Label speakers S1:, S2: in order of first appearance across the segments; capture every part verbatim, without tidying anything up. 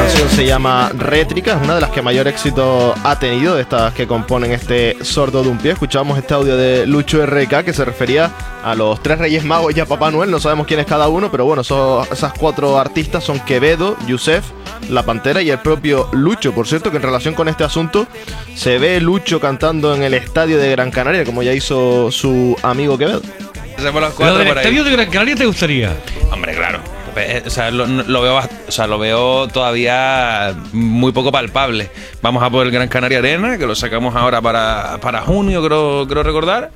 S1: canción se llama Rétrica, es una de las que mayor éxito ha tenido, de estas que componen este Sordo de un Pie. Escuchábamos este audio de Lucho R K que se refería a los tres Reyes Magos y a Papá Noel, no sabemos quién es cada uno, pero bueno, esos, esas cuatro artistas son Quevedo, Yusef, La Pantera y el propio Lucho. Por cierto, que en relación con este asunto, se ve Lucho cantando en el estadio de Gran Canaria, como ya hizo su amigo Quevedo.
S2: ¿Pero del estadio de Gran Canaria te gustaría?
S3: Hombre, claro. O sea, lo, lo veo, o sea, lo veo todavía muy poco palpable. Vamos a por el Gran Canaria Arena, que lo sacamos ahora para, para junio, creo, creo recordar.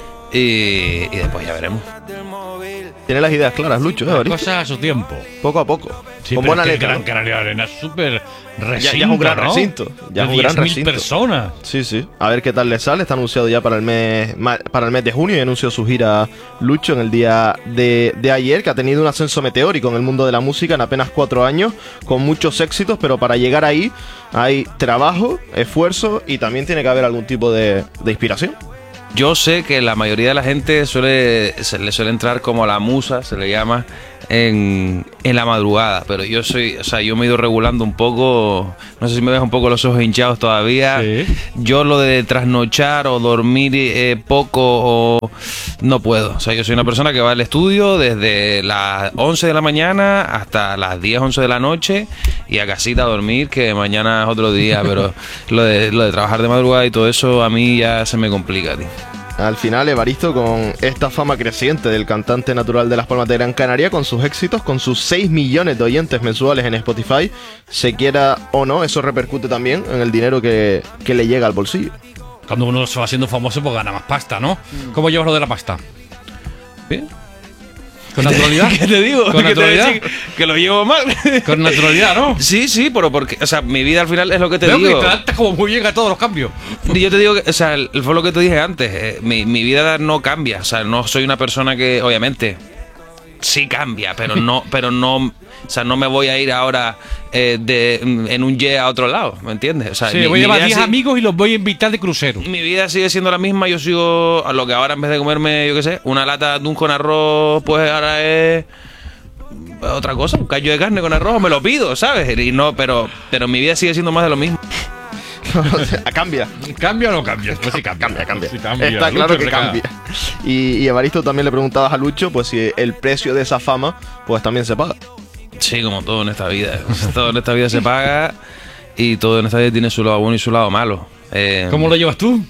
S3: Y, y después ya veremos.
S1: Tiene las ideas claras, Lucho, ¿eh?
S2: Las cosas a su tiempo.
S1: Poco a poco.
S2: Sí,
S1: con
S2: pero
S1: buena
S2: es que
S1: letra.
S2: el Gran Canaria Arena es súper recinto,
S1: ya, ya es un gran
S2: ¿no?
S1: recinto. Ya es un gran recinto.
S2: personas.
S1: Sí, sí. A ver qué tal le sale. Está anunciado ya para el mes para el mes de junio y anunció su gira Lucho en el día de, de ayer, que ha tenido un ascenso meteórico en el mundo de la música en apenas cuatro años, con muchos éxitos, pero para llegar ahí hay trabajo, esfuerzo y también tiene que haber algún tipo de, de inspiración.
S3: Yo sé que la mayoría de la gente suele se le suele entrar como la musa, se le llama, en, en la madrugada, pero yo soy, o sea, yo me he ido regulando un poco, no sé si me ves un poco los ojos hinchados todavía.
S2: Sí.
S3: Yo lo de trasnochar o dormir eh, poco o no puedo. O sea, yo soy una persona que va al estudio desde las once de la mañana hasta las diez, once de la noche y a casita a dormir, que mañana es otro día, pero lo de, lo de trabajar de madrugada y todo eso a mí ya se me complica, tío.
S1: Al final, Evaristo, con esta fama creciente del cantante natural de Las Palmas de Gran Canaria, con sus éxitos, con sus seis millones de oyentes mensuales en Spotify, se quiera o no, eso repercute también en el dinero que, que le llega al bolsillo.
S2: Cuando uno se va haciendo famoso, pues gana más pasta, ¿no? ¿Cómo llevas lo de la pasta?
S3: ¿Bien?
S2: ¿Con naturalidad?
S3: ¿Qué te digo?
S2: ¿Con
S3: ¿Qué
S2: naturalidad?
S3: te decir? Que lo llevo mal.
S2: Con naturalidad, ¿no?
S3: Sí, sí, pero porque, o sea, mi vida al final es lo que te
S2: Veo
S3: digo.
S2: que te adaptas como muy bien a todos los cambios.
S3: Y yo te digo, que, o sea, fue lo que te dije antes. Eh, mi, mi vida no cambia. O sea, no soy una persona que, obviamente, sí cambia, pero no, pero no, o sea, no me voy a ir ahora eh, de, en un jet a otro lado, ¿me entiendes? O sea,
S2: Sí,
S3: mi,
S2: voy a
S3: mi
S2: llevar
S3: vida
S2: diez
S3: sí-
S2: amigos y los voy a invitar de crucero.
S3: Mi vida sigue siendo la misma. Yo sigo a lo que ahora, en vez de comerme, yo qué sé, una lata de atún con arroz, pues ahora es otra cosa, un callo de carne con arroz, me lo pido, ¿sabes? Y no, pero, pero mi vida sigue siendo más de lo mismo.
S1: Cambia.
S2: ¿Cambia o no cambia? Pues sí cambia.
S1: Cambia, cambia.
S2: Sí cambia.
S1: Está
S2: Lucho
S1: claro que
S2: R K.
S1: cambia. Y, y Evaristo, también le preguntabas a Lucho, pues si el precio de esa fama, pues también se paga.
S3: Sí, como todo en esta vida. Todo en esta vida se paga y todo en esta vida tiene su lado bueno y su lado malo. Eh,
S2: ¿Cómo lo llevas tú?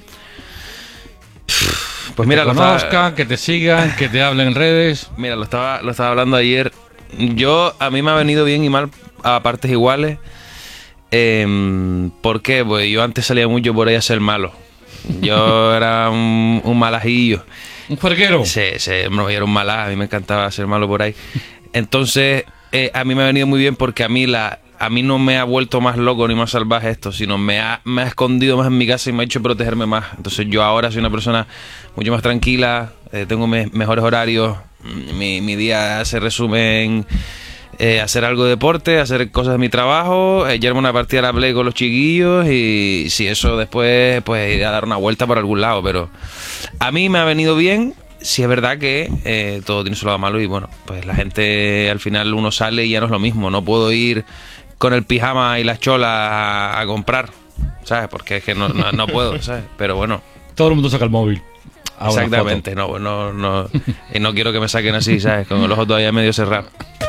S3: Pues mira,
S2: que
S3: lo
S2: te
S3: estaba,
S2: conozcan, que te sigan, que te hablen en redes.
S3: mira, lo estaba, lo estaba hablando ayer. Yo, a mí me ha venido bien y mal a partes iguales. Eh, ¿Por qué? Pues yo antes salía mucho por ahí a ser malo. Yo era un, un malajillo.
S2: Un juerguero.
S3: Sí, sí, yo era un malaj, a mí me encantaba ser malo por ahí. Entonces, eh, a mí me ha venido muy bien porque a mí la a mí no me ha vuelto más loco ni más salvaje esto, sino me ha, me ha escondido más en mi casa y me ha hecho protegerme más. Entonces yo ahora soy una persona mucho más tranquila, eh, tengo me, mejores horarios, mi, mi día se resume en eh, hacer algo de deporte, hacer cosas de mi trabajo, eh, llevarme una partida a la Play con los chiquillos y si eso después, pues ir a dar una vuelta por algún lado. Pero a mí me ha venido bien. Sí es verdad que eh, todo tiene su lado malo y bueno, pues la gente al final uno sale y ya no es lo mismo. No puedo ir con el pijama y las cholas a, a comprar, ¿sabes? Porque es que no, no, no puedo, ¿sabes? Pero bueno.
S2: Todo el mundo saca el móvil. Ahora,
S3: Exactamente, no, no, no, y no quiero que me saquen así, ¿sabes? Con el ojo todavía medio cerrado.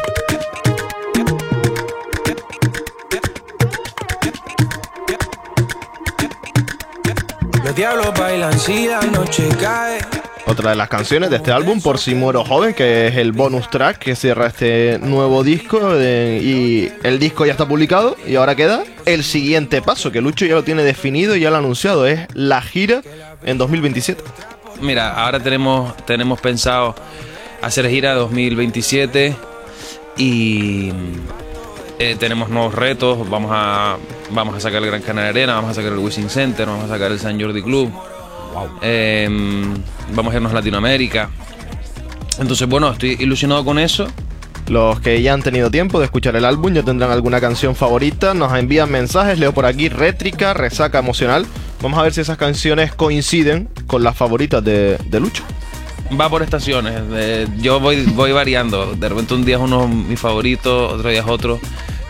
S4: Los diablos bailan si la noche cae.
S1: Otra de las canciones de este álbum, Por si muero joven, que es el bonus track que cierra este nuevo disco, eh, y el disco ya está publicado y ahora queda el siguiente paso, que Lucho ya lo tiene definido y ya lo ha anunciado, es la gira en dos mil veintisiete.
S3: Mira, ahora tenemos, tenemos pensado hacer gira dos mil veintisiete y eh, tenemos nuevos retos. Vamos a, vamos a sacar el Gran Canaria Arena, vamos a sacar el Wishing Center, vamos a sacar el San Jordi Club.
S2: Wow.
S3: Eh, vamos a irnos a Latinoamérica. Entonces, bueno, estoy ilusionado con eso.
S1: Los que ya han tenido tiempo de escuchar el álbum ya tendrán alguna canción favorita, nos envían mensajes, leo por aquí Rétrica, Resaca Emocional. Vamos a ver si esas canciones coinciden con las favoritas de, de Lucho.
S3: Va por estaciones. Eh, yo voy, voy variando. De repente un día es uno mi favorito, otro día es otro.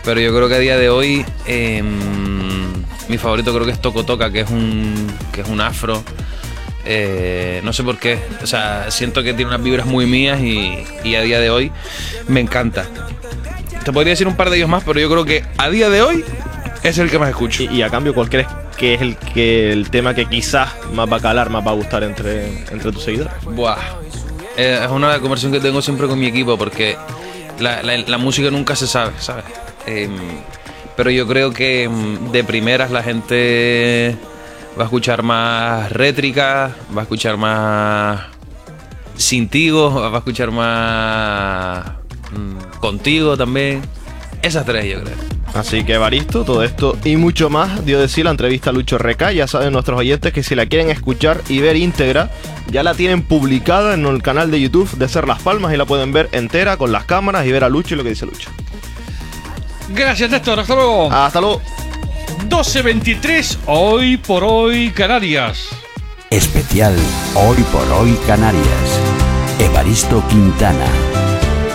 S3: pero yo creo que a día de hoy eh, mi favorito creo que es Toco Toca, que es un, que es un afro. Eh, no sé por qué, o sea, siento que tiene unas vibras muy mías y, y a día de hoy me encanta. Te podría decir un par de ellos más, pero yo creo que a día de hoy es el que más escucho.
S1: Y, y a cambio, ¿cuál crees que es el, que, el tema que quizás más va a calar, más va a gustar entre, entre tus seguidores?
S3: Buah, eh, es una conversación que tengo siempre con mi equipo porque la, la, la música nunca se sabe, ¿sabes? Eh, pero yo creo que de primeras la gente va a escuchar más rétrica, va a escuchar más Sintigo, va a escuchar más mmm, Contigo también. Esas tres yo creo.
S1: Así que Evaristo, todo esto y mucho más dio de sí la entrevista a Lucho R K. Ya saben nuestros oyentes que si la quieren escuchar y ver íntegra, ya la tienen publicada en el canal de YouTube de Ser Las Palmas y la pueden ver entera con las cámaras y ver a Lucho y lo que dice Lucho.
S2: Gracias, Néstor. Hasta luego.
S1: Hasta luego.
S2: doce veintitrés, hoy por hoy Canarias.
S5: Especial Hoy por Hoy Canarias. Evaristo Quintana.